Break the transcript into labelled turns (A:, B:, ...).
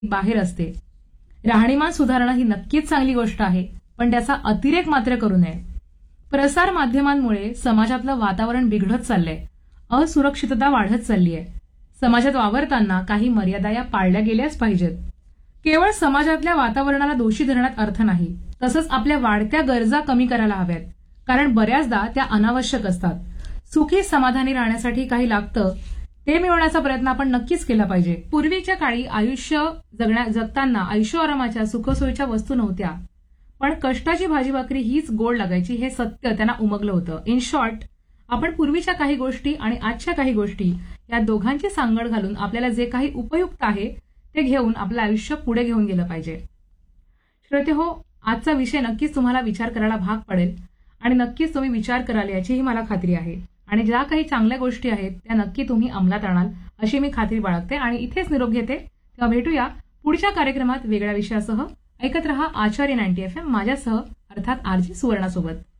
A: बाहेर असते. राहणीमान सुधारणं ही नक्कीच चांगली गोष्ट आहे, पण त्याचा अतिरेक मात्र करू नये. प्रसार माध्यमांमुळे समाजातलं वातावरण बिघडत चाललंय. असुरक्षितता वाढत चालली आहे. समाजात वावरताना काही मर्यादा या पाळल्या गेल्याच पाहिजेत. केवळ समाजातल्या वातावरणाला दोषी धरण्यात अर्थ नाही. तसंच आपल्या वाढत्या गरजा कमी करायला हव्यात, कारण बऱ्याचदा त्या अनावश्यक असतात. सुखी समाधानी राहण्यासाठी काही लागतं ते मिळवण्याचा प्रयत्न आपण नक्कीच केला पाहिजे. पूर्वीच्या काळी आयुष्य जगताना ऐशोआरामाच्या सुखसोयीच्या वस्तू नव्हत्या, पण कष्टाची भाजी भाकरी हीच गोड लागायची हे सत्य त्यांना उमगलं होतं. इन शॉर्ट, आपण पूर्वीच्या काही गोष्टी आणि आजच्या काही गोष्टी या दोघांची सांगड घालून आपल्याला जे काही उपयुक्त आहे ते घेऊन आपलं आयुष्य पुढे घेऊन गेलं पाहिजे. श्रोतेहो, आजचा विषय नक्कीच तुम्हाला विचार करायला भाग पडेल आणि नक्कीच तुम्ही विचार कराल याचीही मला खात्री आहे. आणि ज्या काही चांगल्या गोष्टी आहेत त्या नक्की तुम्ही अंमलात आणाल अशी मी खात्री बाळगते. आणि इथेच निरोप घेते. तेव्हा भेटूया पुढच्या कार्यक्रमात वेगळ्या विषयासह. ऐकत रहा आचार्य 90 FM माझ्यासह, अर्थात आरजी सुवर्णासोबत.